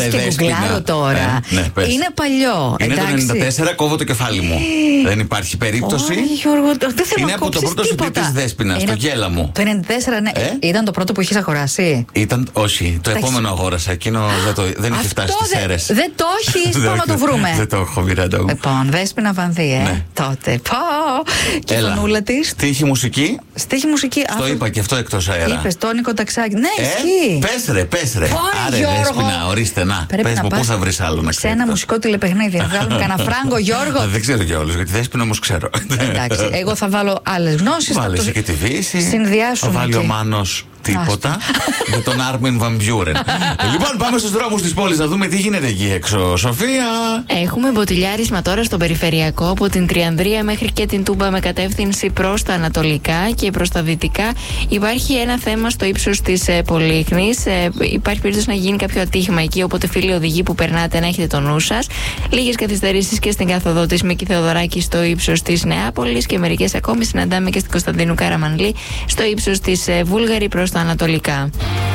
και γκουγκλάρω τώρα. Είναι παλιό. Είναι εντάξει. το 94, κόβω το κεφάλι μου. Δεν υπάρχει περίπτωση. Όχι, Γιώργο, δεν θέλω είναι να από το πρώτο τίποτα. CD της Δέσποινας, το γέλα μου. Το 94, ναι. Ήταν το πρώτο που είχες αγοράσει. Όχι, το επόμενο αγόρασα. Εκείνο δεν είχε φτάσει στις αίρες. Δεν το έχεις, πάμε να το βρούμε. Δεν το έχω, Μιράντα μου. Λοιπόν, Δέσποινα Βανδύ, τότε. Και η φωνούλα της. Στίχη μουσική. Στίχη μουσική. Το είπα και αυτό εκτός αέρα. Είπες, Τόνικο Ταξάκι. Ναι, ισχύει. Πες ρε. Άρε, Δέσποινα, ορίστε να. Πες μου, πού θα βρεις άλλο να ξέρεις. Σε ένα μουσικό τηλεπαιχνίδι. Να βγάλουμε κανένα φράγκο, Γιώργο. Δεν ξέρω για όλους, γιατί Δέσποινα όμως ξέρω. Εντάξει, εγώ θα βάλω άλλες γνώσεις. Βάλεις και τη Δύση. Συνδυάσουμε. Θα βάλει ο Μάνος τίποτα με τον Άρμιν Βαν Μπιούρεν. Λοιπόν, πάμε στους δρόμους της πόλης να δούμε τι γίνεται εκεί έξω. Σοφία. Έχουμε μποτιλιάρισμα τώρα στον περιφερειακό από την Τριανδρία μέχρι και την Τούμπα με κατεύθυνση προς τα ανατολικά και προς τα δυτικά. Υπάρχει ένα θέμα στο ύψος της Πολύχνης. Υπάρχει περίπτωση να γίνει κάποιο ατύχημα εκεί, οπότε φίλοι οδηγοί που περνάτε να έχετε το νου σας. Λίγες καθυστερήσεις και στην καθοδό της Μίκη Θεοδωράκη στο ύψος της Νεάπολης και μερικές ακόμη συναντάμε και στην Κωνσταντίνου Καραμανλή στο ύψος της Βούλγαρη προς τα ανατολικά.